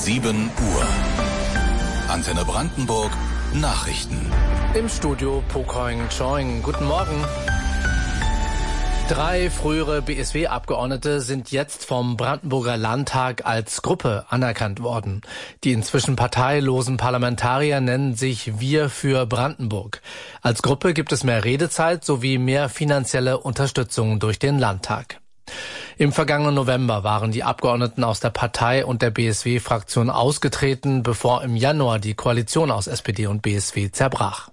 7 Uhr. Antenne Brandenburg Nachrichten. Im Studio Pokoing Choing. Guten Morgen. 3 frühere BSW-Abgeordnete sind jetzt vom Brandenburger Landtag als Gruppe anerkannt worden. Die inzwischen parteilosen Parlamentarier nennen sich Wir für Brandenburg. Als Gruppe gibt es mehr Redezeit sowie mehr finanzielle Unterstützung durch den Landtag. Im vergangenen November waren die Abgeordneten aus der Partei und der BSW-Fraktion ausgetreten, bevor im Januar die Koalition aus SPD und BSW zerbrach.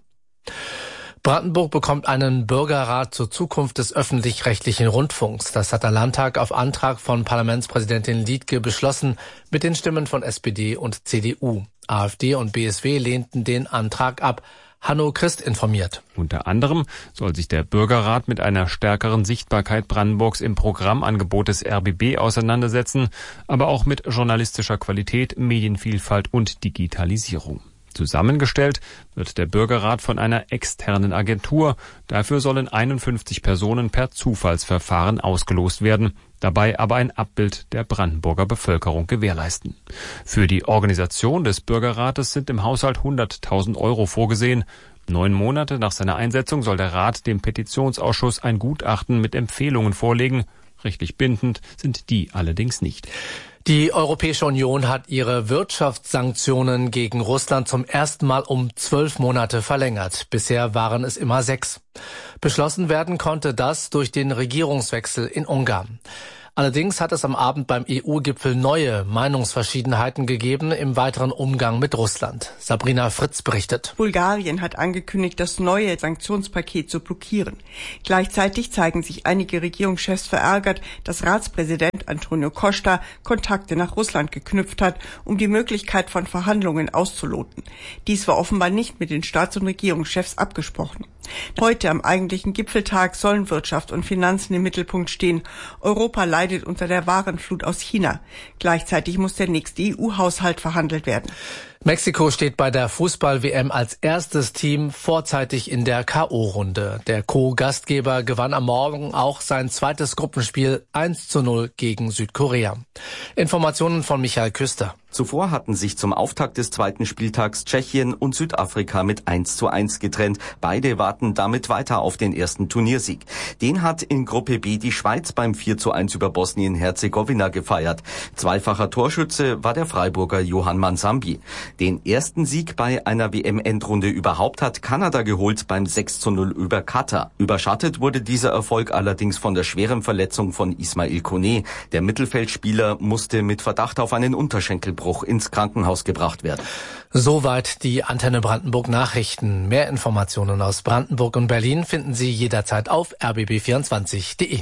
Brandenburg bekommt einen Bürgerrat zur Zukunft des öffentlich-rechtlichen Rundfunks. Das hat der Landtag auf Antrag von Parlamentspräsidentin Liedtke beschlossen, mit den Stimmen von SPD und CDU. AfD und BSW lehnten den Antrag ab. Hanno Christ informiert. Unter anderem soll sich der Bürgerrat mit einer stärkeren Sichtbarkeit Brandenburgs im Programmangebot des RBB auseinandersetzen, aber auch mit journalistischer Qualität, Medienvielfalt und Digitalisierung. Zusammengestellt wird der Bürgerrat von einer externen Agentur. Dafür sollen 51 Personen per Zufallsverfahren ausgelost werden, dabei aber ein Abbild der Brandenburger Bevölkerung gewährleisten. Für die Organisation des Bürgerrates sind im Haushalt 100.000 Euro vorgesehen. 9 Monate nach seiner Einsetzung soll der Rat dem Petitionsausschuss ein Gutachten mit Empfehlungen vorlegen. Rechtlich bindend sind die allerdings nicht. Die Europäische Union hat ihre Wirtschaftssanktionen gegen Russland zum ersten Mal um 12 Monate verlängert. Bisher waren es immer 6. Beschlossen werden konnte das durch den Regierungswechsel in Ungarn. Allerdings hat es am Abend beim EU-Gipfel neue Meinungsverschiedenheiten gegeben im weiteren Umgang mit Russland. Sabrina Fritz berichtet. Bulgarien hat angekündigt, das neue Sanktionspaket zu blockieren. Gleichzeitig zeigen sich einige Regierungschefs verärgert, dass Ratspräsident Antonio Costa Kontakte nach Russland geknüpft hat, um die Möglichkeit von Verhandlungen auszuloten. Dies war offenbar nicht mit den Staats- und Regierungschefs abgesprochen. Heute am eigentlichen Gipfeltag sollen Wirtschaft und Finanzen im Mittelpunkt stehen. Europa leidet unter der Warenflut aus China. Gleichzeitig muss der nächste EU-Haushalt verhandelt werden. Mexiko steht bei der Fußball-WM als erstes Team vorzeitig in der K.O.-Runde. Der Co-Gastgeber gewann am Morgen auch sein zweites Gruppenspiel 1:0 gegen Südkorea. Informationen von Michael Küster. Zuvor hatten sich zum Auftakt des zweiten Spieltags Tschechien und Südafrika mit 1:1 getrennt. Beide warten damit weiter auf den ersten Turniersieg. Den hat in Gruppe B die Schweiz beim 4:1 über Bosnien-Herzegowina gefeiert. Zweifacher Torschütze war der Freiburger Johann Mansambi. Den ersten Sieg bei einer WM-Endrunde überhaupt hat Kanada geholt beim 6:0 über Katar. Überschattet wurde dieser Erfolg allerdings von der schweren Verletzung von Ismail Koné. Der Mittelfeldspieler musste mit Verdacht auf einen Unterschenkelbruch ins Krankenhaus gebracht werden. Soweit die Antenne Brandenburg Nachrichten. Mehr Informationen aus Brandenburg und Berlin finden Sie jederzeit auf rbb24.de.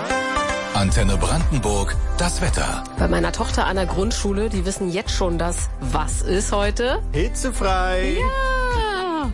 Antenne Brandenburg, das Wetter. Bei meiner Tochter an der Grundschule, die wissen jetzt schon, dass was ist heute? Hitzefrei. Ja.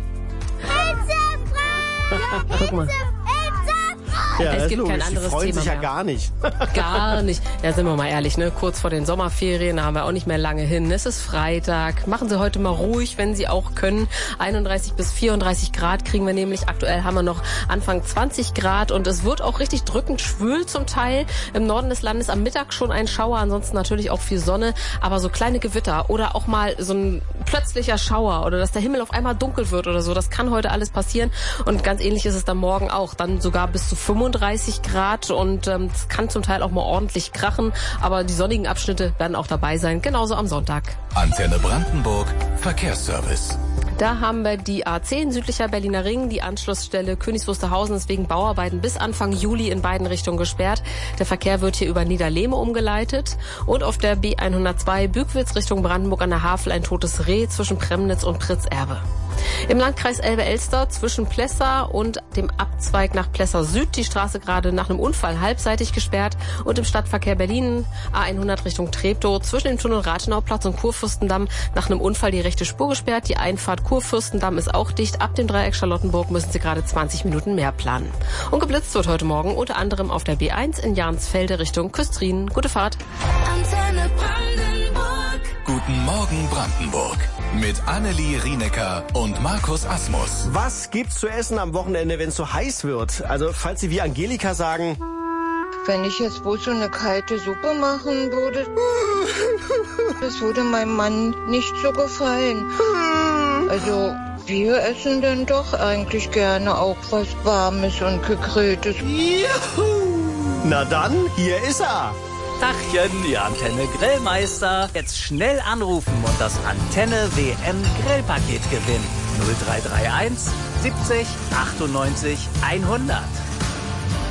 Hitzefrei. Guck mal. Ja, es gibt kein logisch. anderes Die freuen Thema sich ja mehr. gar nicht. Gar nicht. Ja, sind wir mal ehrlich, ne? Kurz vor den Sommerferien, da haben wir auch nicht mehr lange hin. Es ist Freitag. Machen Sie heute mal ruhig, wenn Sie auch können. 31 bis 34 Grad kriegen wir nämlich. Aktuell haben wir noch Anfang 20 Grad und es wird auch richtig drückend schwül zum Teil. Im Norden des Landes am Mittag schon ein Schauer, ansonsten natürlich auch viel Sonne. Aber so kleine Gewitter oder auch mal so ein plötzlicher Schauer oder dass der Himmel auf einmal dunkel wird oder so, das kann heute alles passieren. Und ganz ähnlich ist es dann morgen auch. Dann sogar bis zu 35 Grad und es kann zum Teil auch mal ordentlich krachen, aber die sonnigen Abschnitte werden auch dabei sein, genauso am Sonntag. Antenne Brandenburg, Verkehrsservice. Da haben wir die A10 südlicher Berliner Ring, die Anschlussstelle Königs Wusterhausen ist wegen Bauarbeiten bis Anfang Juli in beiden Richtungen gesperrt. Der Verkehr wird hier über Niederlehme umgeleitet und auf der B102 Bückwitz Richtung Brandenburg an der Havel ein totes Reh zwischen Premnitz und Pritzerbe. Im Landkreis Elbe-Elster zwischen Plessa und dem Abzweig nach Plessa Süd die Straße gerade nach einem Unfall halbseitig gesperrt und im Stadtverkehr Berlin A100 Richtung Treptow zwischen dem Tunnel Rathenauplatz und Kurfürstendamm nach einem Unfall die rechte Spur gesperrt. Die Einfahrt Kurfürstendamm ist auch dicht. Ab dem Dreieck Charlottenburg müssen Sie gerade 20 Minuten mehr planen. Und geblitzt wird heute Morgen unter anderem auf der B1 in Jahnsfelde Richtung Küstrin. Gute Fahrt. Antenne Brandenburg. Guten Morgen Brandenburg. Mit Annelie Rienecker und Markus Asmus. Was gibt's zu essen am Wochenende, wenn es so heiß wird? Also, falls Sie wie Angelika sagen... Wenn ich jetzt wohl so eine kalte Suppe machen würde... Das würde meinem Mann nicht so gefallen. Also, wir essen dann doch eigentlich gerne auch was Warmes und Gegrilltes. Juhu! Na dann, hier ist er. Tachchen, die Antenne Grillmeister. Jetzt schnell anrufen und das Antenne WM Grillpaket gewinnen. 0331 70 98 100.